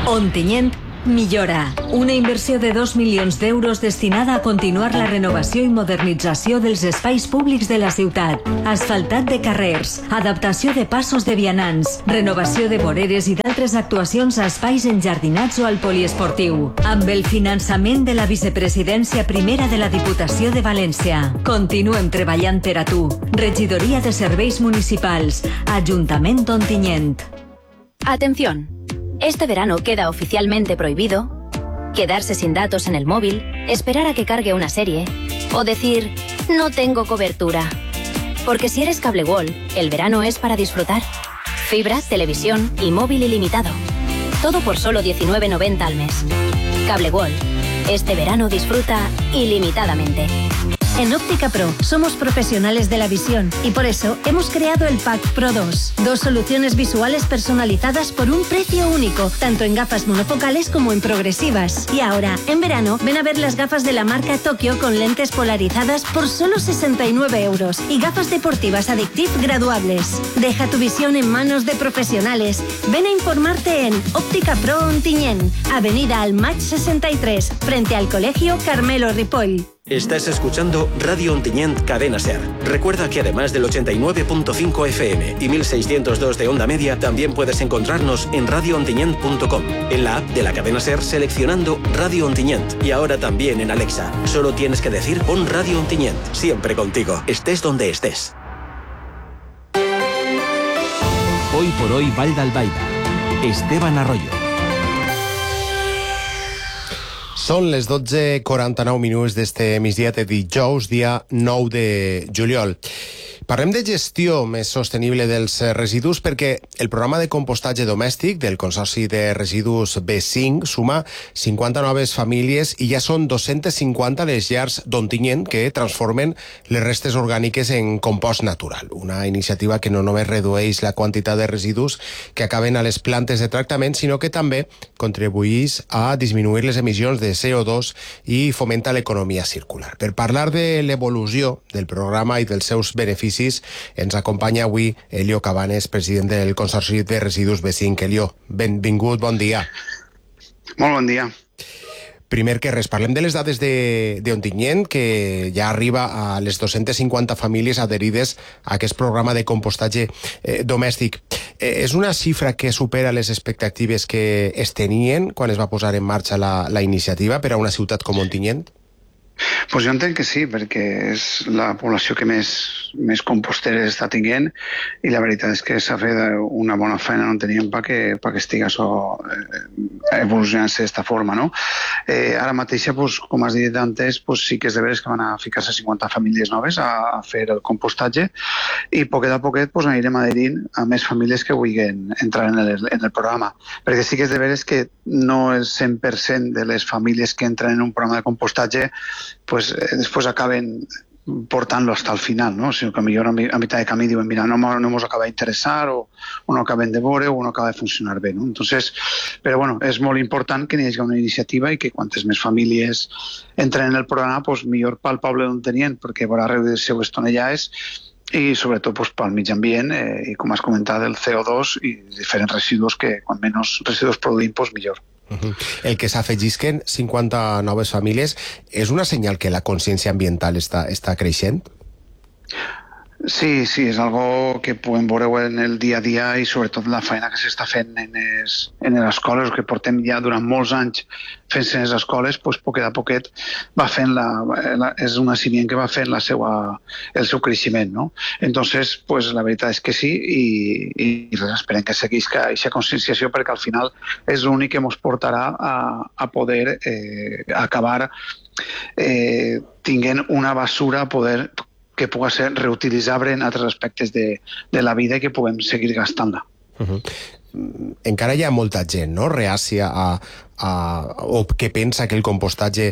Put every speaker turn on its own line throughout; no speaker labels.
Ontinyent millora. Una inversió de 2 milions d'euros destinada a continuar la renovació i modernització dels espais públics de la ciutat. Asfaltat de carrers, adaptació de passos de vianants, renovació de voreres i d'altres actuacions a espais enjardinats o al poliesportiu. Amb el finançament de la vicepresidència primera de la Diputació de València. Continuem treballant per a tu. Regidoria de Serveis Municipals. Ajuntament d'Ontinyent.
Atención. Este verano queda oficialmente prohibido quedarse sin datos en el móvil, esperar a que cargue una serie o decir no tengo cobertura. Porque si eres Cable World, el verano es para disfrutar. Fibra, televisión y móvil ilimitado. Todo por solo 19,90 al mes. Cable World. Este verano disfruta ilimitadamente.
En Óptica Pro somos profesionales de la visión y por eso hemos creado el Pack Pro 2. 2 soluciones visuales personalizadas por un precio único, tanto en gafas monofocales como en progresivas. Y ahora, en verano, ven a ver las gafas de la marca Tokio con lentes polarizadas por solo 69 euros y gafas deportivas Addictive graduables. Deja tu visión en manos de profesionales. Ven a informarte en Óptica Pro Ontinyent, Avenida Almach 63, frente al Colegio Carmelo Ripoll.
Estás escuchando Radio Ontinyent Cadena Ser. Recuerda que además del 89.5 FM y 1602 de onda media, también puedes encontrarnos en radioontinyent.com, en la app de la Cadena Ser seleccionando Radio Ontinyent y ahora también en Alexa. Solo tienes que decir pon Radio Ontinyent, siempre contigo, estés donde estés.
Hoy por hoy Vall d'Albaida. Esteban Arroyo.
Són les 12:49 minuts d'este migdia de dijous, dia 9 de juliol. Parlem de gestió més sostenible dels residus perquè el programa de compostatge domèstic del Consorci de Residus B5 suma 50 noves famílies i ja són 250 les llars d'Ontinyent que transformen les restes orgàniques en compost natural. Una iniciativa que no només redueix la quantitat de residus que acaben a les plantes de tractament, sinó que també contribueix a disminuir les emissions de CO2 i fomenta l'economia circular. Per parlar de l'evolució del programa i dels seus beneficis, ens acompanya avui Elio Cabanes, president del Consorci de Residus B5. Elio, benvingut, bon dia.
Molt bon dia.
Primer que res, parlem de les dades d'Ontinyent, que ja arriba a les 250 famílies adherides a aquest programa de compostatge domèstic. És una xifra que supera les expectatives que es tenien quan es va posar en marxa la iniciativa per a una ciutat com Ontinyent?
Pues jo entenc que sí, perquè és la població que més composteres està tinguent i la veritat és que s'ha fet una bona feina on teníem perquè estigui això evolucionant-se d'esta forma, no? Ara mateix, com has dit antes, sí que és de veres que van a ficar-se 50 famílies noves a fer el compostatge i poquet a poquet anirem adherint a més famílies que vulguin entrar en el programa, perquè sí que és de veres que no el 100% de les famílies que entren en un programa de compostatge després acaben portant-lo hasta el final, no? Sinó que millor a mitjà de camí diuen, mira, no mos acaba d'interessar o no acaben de veure o no acaba de funcionar bé, no? Entonces, però bueno, és molt important que hi hagi una iniciativa i que quantes més famílies entren en el programa, millor pel poble d'Ontinyent, perquè veurà reduir-se les tonellades i sobretot pel mig ambient i com has comentat el CO2 i diferents residus que quan menys residus produïm, millor.
El que s'afegisquen 50 noves famílies és una senyal que la consciència ambiental està creixent?
Sí, és algo que podem veure en el dia a dia i sobretot la feina que s'està fent en les escoles, que portem ja durant molts anys fent-se en les escoles, poquet a poquet va fent és una ciment que va fent el seu creixement, no? Entonces, la veritat és que sí i esperem que seguisca aquesta conscienciació perquè al final és l'únic que ens portarà a poder acabar tinguent una basura que pugui ser reutilitzable en altres aspectes de la vida i que puguem seguir gastant-la.
Encara hi ha molta gent, no?, reàcia o que pensa que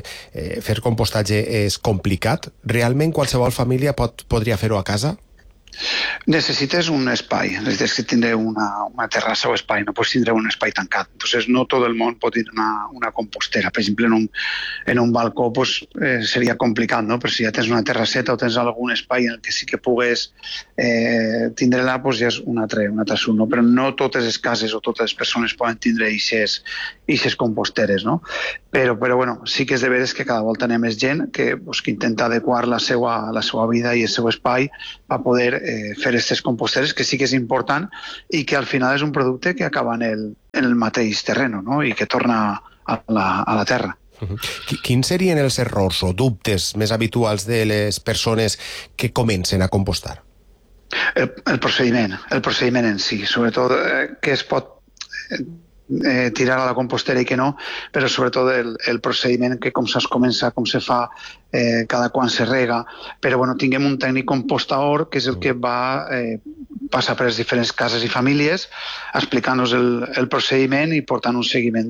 fer compostatge és complicat. Realment qualsevol família podria fer-ho a casa?
Necessites un espai, necessites que tindre una terrassa o espai, no pots tindre un espai tancat. Entonces, no tot el món pot tindre una compostera. Per exemple, en un balcó pues, seria complicat, no? Però si ja tens una terrasseta o tens algun espai en el que sí que pugues tindre-la, pues ja és un altre assumpte. No? Però no totes les cases o totes les persones poden tindre eixes composteres, no? Però bueno, sí que és de veres que cada volta anem més gent que intenta adequar la seva vida i el seu espai per poder fer aquestes composteres, que sí que és important i que al final és un producte que acaba en el mateix terreno, no? I que torna a la terra.
Quins serien els errors o dubtes més habituals de les persones que comencen a compostar?
El procediment en si, sobretot que es pot tirar a la compostera i que no, però sobretot el procediment que com es comença, com se fa, cada quan se rega, però bueno, tinguem un tècnic compostador que és el que va passar per les diferents cases i famílies explicant-nos el procediment i portant un seguiment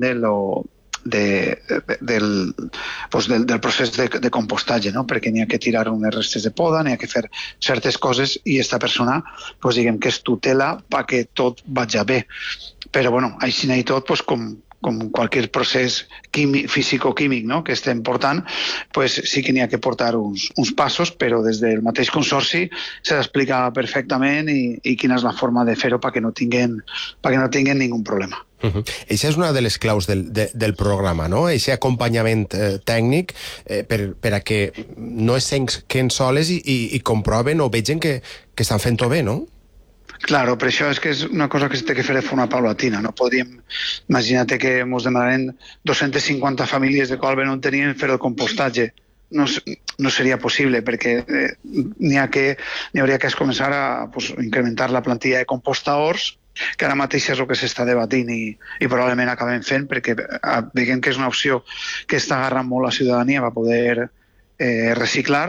del procés de compostatge, no? Perquè n'hi ha que tirar unes restes de poda, n'hi ha que fer certes coses i aquesta persona, diguem que es tutela perquè tot vagi bé. Però, bueno, així i tot, com qualsevol procés físico-químic, no? Que estem portant, sí que n'hi ha que portar uns passos, però des del mateix consorci s'ha d'explicar perfectament i quina és la forma de fer-ho perquè no tinguin ningun problema.
Això és una de les claus del programa, no? Aquest acompanyament tècnic per a que no es queden soles i comproven o vegin que estan fent-ho bé, no?
Claro, però això és que és una cosa que s'ha de fer de forma paulatina. No podríem, imagina't que ens demanaren 250 famílies de qual no tenien fer el compostatge. No seria possible perquè n'hi hauria que començar a incrementar la plantilla de compostadors, que ara mateix és el que s'està debatint i probablement acabem fent perquè veiem que és una opció que està agarrant molt la ciutadania per poder reciclar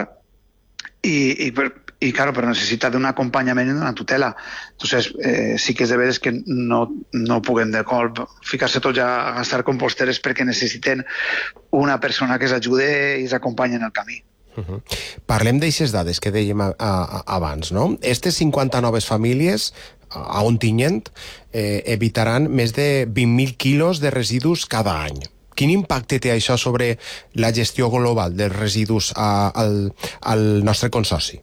i claro, però necessita d'un acompanyament i d'una tutela. Entonces, sí que és de veres que no puguem de colp ficar-se tots a gastar composteres perquè necessiten una persona que s'ajude i s'acompanyi en el camí.
Parlem d'aixes dades que dèiem abans, no? Estes 50 noves famílies a Ontinyent evitaran més de 20.000 quilos de residus cada any. Quin impacte té això sobre la gestió global dels residus al nostre consorci?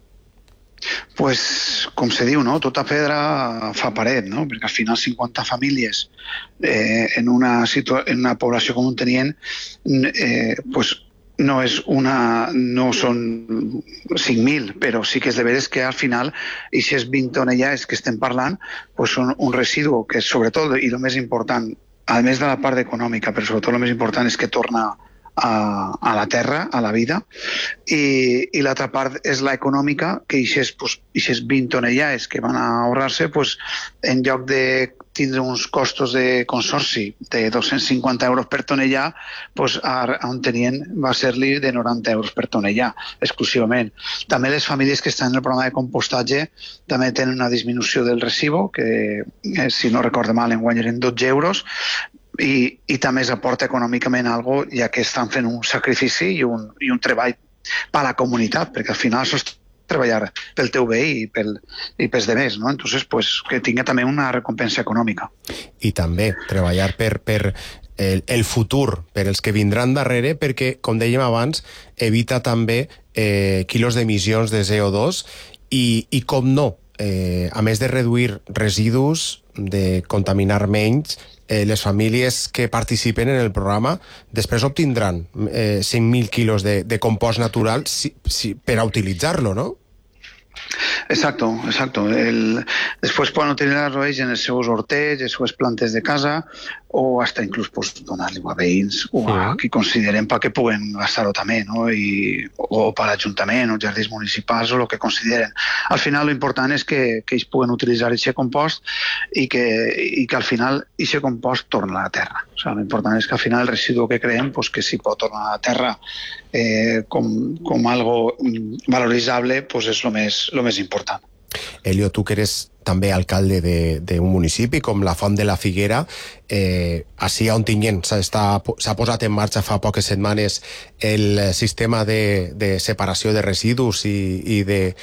Com se diu, no? Tota pedra fa paret, no? Perquè al final 50 famílies en una població com Ontinyent no són 5.000, però sí que és de veres que al final aquestes 20 tonellades que estem parlant són un residu que sobretot, i el més important, a més de la part econòmica, però sobretot el més important és que torna a la terra, a la vida, i l'altra part és la econòmica, que aquestes 20 tonellades que van a ahorrar-se, en lloc de tindre uns costos de consorci de 250 euros per tonellà, a Ontinyent va ser-li de 90 euros per tonellà, exclusivament. També les famílies que estan en el programa de compostatge també tenen una disminució del residu, que si no recordo mal enguany eren 12 euros, i també s'aporta econòmicament alguna cosa, ja que estan fent un sacrifici i un treball per a la comunitat, perquè al final això és treballar pel teu bé i pels demés, no? Entonces, que tingui també una recompensa econòmica.
I també treballar per el futur, per els que vindran darrere, perquè, com dèiem abans, evita també quilos d'emissions de CO2 i com no, a més de reduir residus, de contaminar menys, les famílies que participen en el programa després obtindran 5.000 quilos de compost natural per a utilitzar-lo, no?
Exacto. Después pueden utilizarlo ells en els seus hortets, les seues plantes de casa, o hasta inclús donar-li a veïns o a qui consideren perquè puguen gastar-ho també, no? O per l'Ajuntament o jardins municipals o el que consideren. Al final, l'important és que ells puguen utilitzar aquest compost i que al final aquest compost torna a la terra. O sigui, l'important és que al final el residu que creem que si pot tornar a la terra com algo valoritzable és el més important.
Elio, tu que eres també alcalde d'un municipi com la Font de la Figuera, així a Ontinyent s'ha posat en marxa fa poques setmanes el sistema de separació de residus i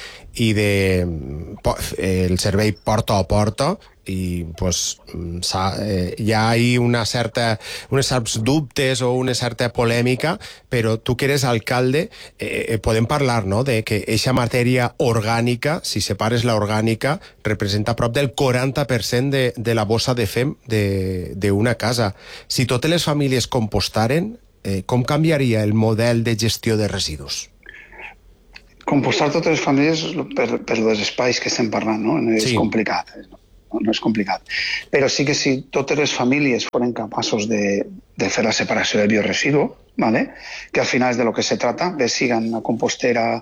el servei porta a porta, i pues, hi ha uns certs dubtes o una certa polèmica, però tu que eres alcalde podem parlar, no?, de que eixa matèria orgànica, si separes la orgànica, representa prop del 40% de la bossa de fem d'una casa. Si totes les famílies compostaren, com canviaria el model de gestió de residus?
Compostar totes les famílies per els espais que estem parlant, no? És complicat. No és complicat. Però sí que si totes les famílies foren capaços de fer la separació del bioresidu, ¿vale?, que al final és de lo que se trata, bé siga en una compostera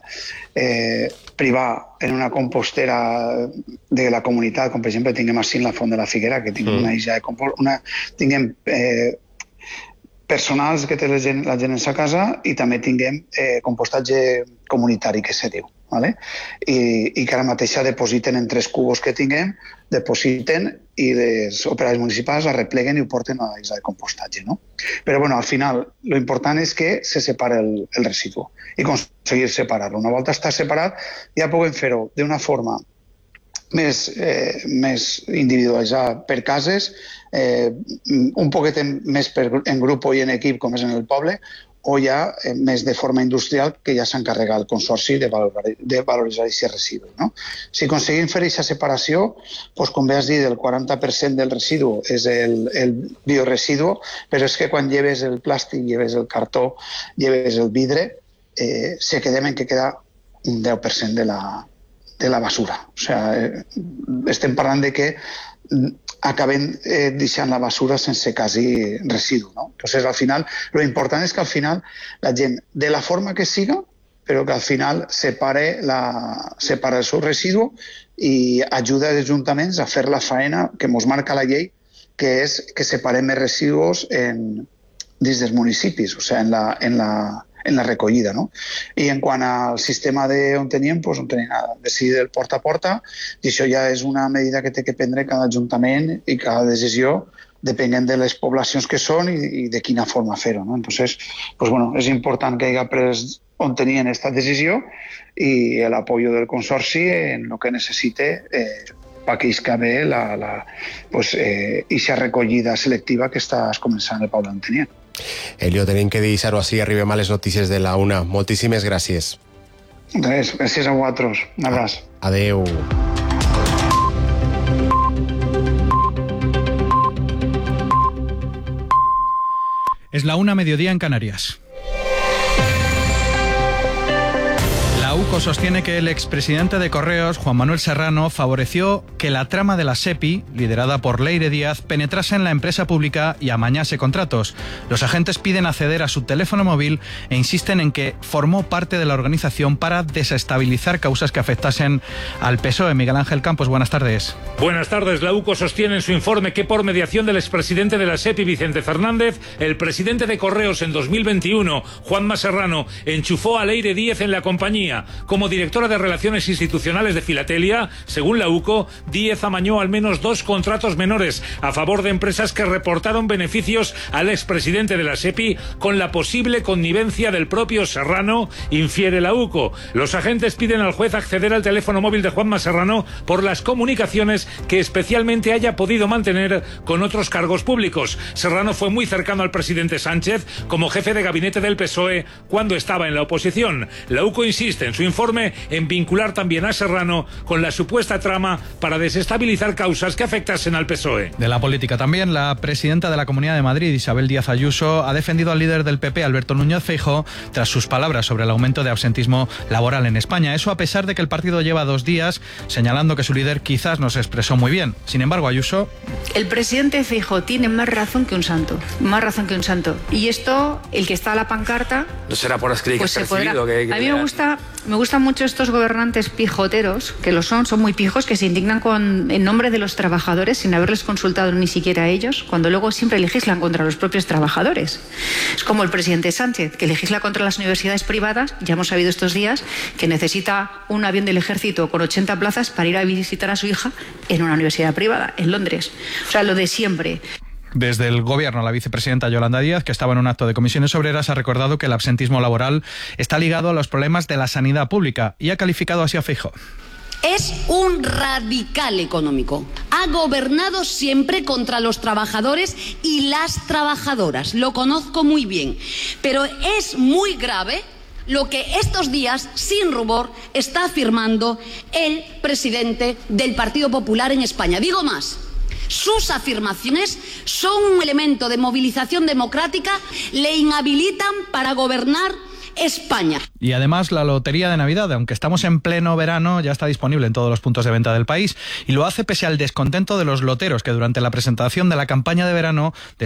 privada, en una compostera de la comunitat, com per exemple tinguem així en la Font de la Figuera, que tinguem una isla de compost, tinguem personals que té la gent en sa casa, i també tinguem compostatge comunitari, que se diu. ¿Vale? I que ara mateix depositen en 3 cubos que tinguem, depositen i les operades municipals arrepleguen i ho porten a la isla de compostatge, no? Però bueno, al final, lo important és que se separa el residu i aconseguir separar-lo. Una volta està separat, ja podem fer-ho d'una forma més individualitzada per cases, un poquet més en grup i en equip, com és en el poble, o ja més de forma industrial, que ja s'encarrega el consorci de valoritzar aquest residu, no? Si aconseguim fer aquesta separació, doncs, com bé has dit, el 40% del residu és el bioresidu, però és que quan lleves el plàstic, lleves el cartó, lleves el vidre, se quedem en que queda un 10% de la basura. O sigui, estem parlant de que acaben deixant la basura sense quasi residu, no? Entonces, al final, lo important és que al final la gent, de la forma que siga, però que al final separe el seu residu i ajuda als ajuntaments a fer la faena que ens marca la llei, que és que separem els residus dins dels municipis, o sigui, en la recollida, no? I en quant al sistema on teníem decidir el porta a porta, i això ja és una medida que té que prendre cada ajuntament i cada decisió, depenent de les poblacions que són i de quina forma fer-ho, no? Entonces, pues bueno, és important que hi hagi pres on tenien aquesta decisió i l'apoyo del consorci en el que necessite perquè isca bé aquesta recollida selectiva que estàs començant el Poble d'Ontinyent.
Elio, tenim que deixar-ho així, arribem a les notícies de la 1. Moltíssimes gràcies.
Res, gràcies a vosaltres. Un abraç.
Adeu.
Es la 1, mediodía en Canarias. La UCO sostiene que el expresidente de Correos, Juan Manuel Serrano, favoreció que la trama de la SEPI, liderada por Leire Díaz, penetrase en la empresa pública y amañase contratos. Los agentes piden acceder a su teléfono móvil e insisten en que formó parte de la organización para desestabilizar causas que afectasen al PSOE. Miguel Ángel Campos, buenas tardes.
Buenas tardes. La UCO sostiene en su informe que por mediación del expresidente de la SEPI, Vicente Fernández, el presidente de Correos en 2021, Juanma Serrano, enchufó a Leire Díaz en la compañía. Como directora de Relaciones Institucionales de Filatelia, según la UCO, Díez amañó al menos 2 contratos menores a favor de empresas que reportaron beneficios al expresidente de la SEPI con la posible connivencia del propio Serrano, infiere la UCO. Los agentes piden al juez acceder al teléfono móvil de Juanma Serrano por las comunicaciones que especialmente haya podido mantener con otros cargos públicos. Serrano fue muy cercano al presidente Sánchez como jefe de gabinete del PSOE cuando estaba en la oposición. La UCO insiste en su informe en vincular también a Serrano con la supuesta trama para desestabilizar causas que afectasen al PSOE.
De la política también, la presidenta de la Comunidad de Madrid, Isabel Díaz Ayuso, ha defendido al líder del PP, Alberto Núñez Feijóo, tras sus palabras sobre el aumento de absentismo laboral en España. Eso a pesar de que el partido lleva 2 días señalando que su líder quizás no se expresó muy bien. Sin embargo, Ayuso...
El presidente Feijóo tiene más razón que un santo. Más razón que un santo. Y esto, el que está a la pancarta...
No será por escribir
pues
que has percibido.
A mí me gusta gustan mucho estos gobernantes pijoteros, que lo son muy pijos, que se indignan en nombre de los trabajadores sin haberles consultado ni siquiera a ellos, cuando luego siempre legislan contra los propios trabajadores. Es como el presidente Sánchez, que legisla contra las universidades privadas. Ya hemos sabido estos días que necesita un avión del ejército con 80 plazas para ir a visitar a su hija en una universidad privada, en Londres. O sea, lo de siempre.
Desde el Gobierno, la vicepresidenta Yolanda Díaz, que estaba en un acto de Comisiones Obreras, ha recordado que el absentismo laboral está ligado a los problemas de la sanidad pública y ha calificado así a Feijóo.
Es un radical económico. Ha gobernado siempre contra los trabajadores y las trabajadoras. Lo conozco muy bien. Pero es muy grave lo que estos días, sin rubor, está afirmando el presidente del Partido Popular en España. Digo más. Sus afirmaciones son un elemento de movilización democrática, le inhabilitan para gobernar España.
Y además la lotería de Navidad, aunque estamos en pleno verano, ya está disponible en todos los puntos de venta del país y lo hace pese al descontento de los loteros que durante la presentación de la campaña de verano